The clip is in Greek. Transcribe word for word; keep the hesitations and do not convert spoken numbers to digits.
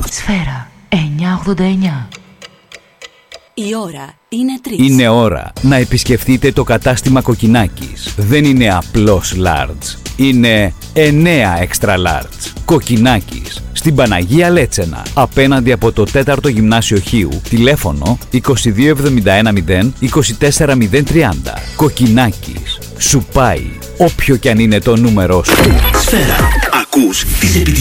Σφαίρα εννιακόσια ογδόντα εννιά. Η ώρα είναι τρεις. Είναι ώρα να επισκεφτείτε το κατάστημα Κοκκινάκης. Δεν είναι απλώς large. Είναι εννέα extra large. Κοκκινάκης. Στην Παναγία Λέτσενα. Απέναντι από το τέταρτο Γυμνάσιο Χίου. Τηλέφωνο είκοσι δύο εβδομήντα ένα μηδέν είκοσι τέσσερα μηδέν τριάντα. Κοκκινάκης. Σου πάει όποιο κι αν είναι το νούμερό σου. Σφαίρα. Ακούς τις επιτυχίες.